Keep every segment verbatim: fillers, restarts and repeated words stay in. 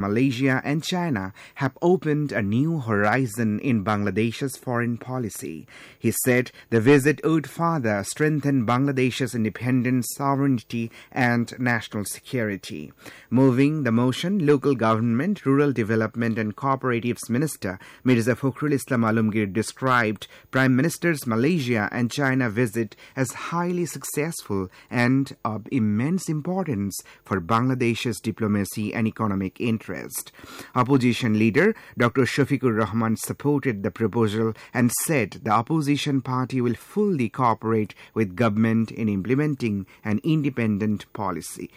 Malaysia and China have opened a new horizon in Bangladesh's foreign policy. He said the visit would further strengthen Bangladesh's independence, sovereignty, and national security. Moving the motion, local government, rural development, and cooperatives Minister Mirza Fakhrul Islam Alamgir described Prime Minister's Malaysia and China visit as highly successful and of immense importance for Bangladesh's diplomacy and economic interest. Opposition leader Doctor Shafiqur Rahman supported the proposal and said the opposition party will fully cooperate with government in implementing an independent policy.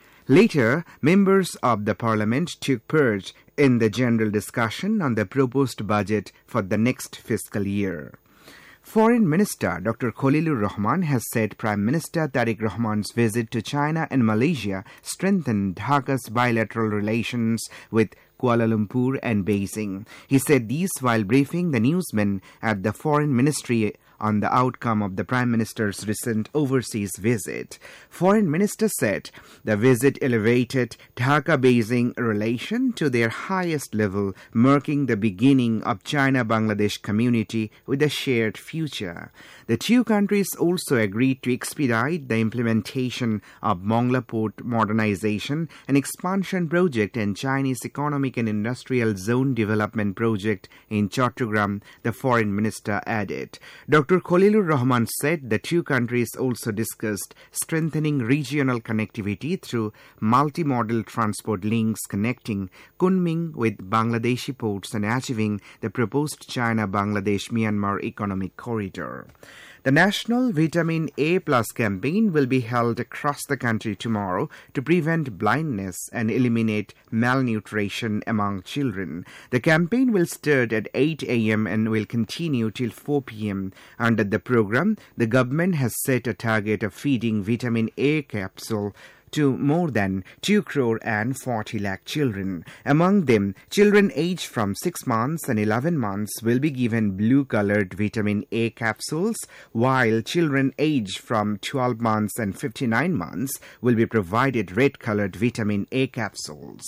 Later, members of the parliament took part in the general discussion on the proposed budget for the next fiscal year. Foreign Minister Doctor Khalilur Rahman has said Prime Minister Tariq Rahman's visit to China and Malaysia strengthened Dhaka's bilateral relations with Kuala Lumpur and Beijing. He said this while briefing the newsmen at the Foreign Ministry on the outcome of the Prime Minister's recent overseas visit. Foreign Minister said the visit elevated Dhaka-Beijing relation to their highest level, marking the beginning of China-Bangladesh community with a shared future. The two countries also agreed to expedite the implementation of Mongla Port modernization and expansion project and Chinese Economic and Industrial Zone Development Project in Chattogram, the Foreign Minister added. Doctor Khalilur Rahman said the two countries also discussed strengthening regional connectivity through multimodal transport links connecting Kunming with Bangladeshi ports and achieving the proposed China-Bangladesh-Myanmar economic corridor. The National Vitamin A Plus campaign will be held across the country tomorrow to prevent blindness and eliminate malnutrition among children. The campaign will start at eight a.m. and will continue till four p.m. Under the program, the government has set a target of feeding vitamin A capsule to more than two crore and forty lakh children. Among them, children aged from six months and eleven months will be given blue-colored vitamin A capsules, while children aged from twelve months and fifty-nine months will be provided red-colored vitamin A capsules.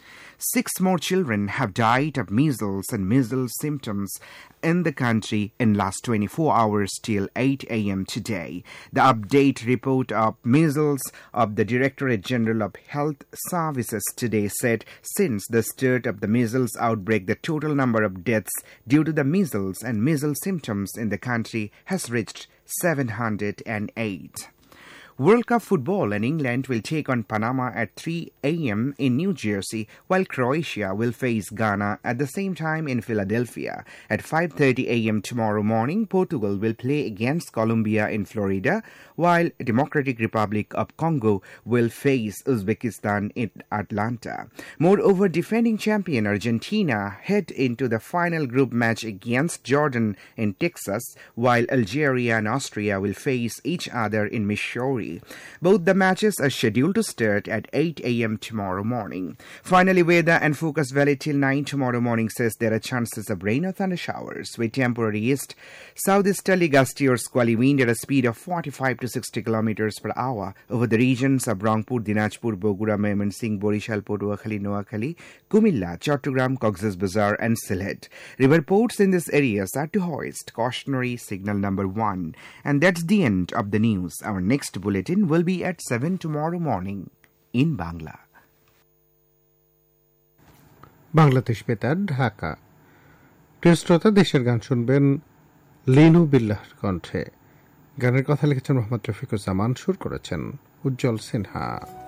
Six more children have died of measles and measles symptoms in the country in last twenty-four hours till eight a.m. today. The update report of measles of the Directorate General of Health Services today said since the start of the measles outbreak, the total number of deaths due to the measles and measles symptoms in the country has reached seven hundred eight. World Cup football and England will take on Panama at three a.m. in New Jersey, while Croatia will face Ghana at the same time in Philadelphia. At five thirty a.m. tomorrow morning, Portugal will play against Colombia in Florida, while Democratic Republic of Congo will face Uzbekistan in Atlanta. Moreover, defending champion Argentina head into the final group match against Jordan in Texas, while Algeria and Austria will face each other in Missouri. Both the matches are scheduled to start at eight a.m. tomorrow morning. Finally, weather and Focus Valley till nine tomorrow morning says there are chances of rain or thunder showers with temporary east, southeasterly gusty or squally wind at a speed of forty-five to sixty kilometers per hour over the regions of Rangpur, Dinajpur, Bogura, Mymensingh, Borishal, Patuakhali, Noakhali, Kumilla, Chattogram, Cox's Bazar and Sylhet. River ports in these areas are to hoist cautionary signal number one. And that's the end of the news. Our next bulletin will be at seven tomorrow morning in Bangla. Bangladesh বেতার ঢাকা। প্রিয় শ্রোতা, দেশের গান শুনবেন লিনু বিল্লাহর কণ্ঠে। গানের কথা লিখেছেন মোহাম্মদ রফিকুজ্জামান, সুর করেছেন উজ্জ্বল সিনহা।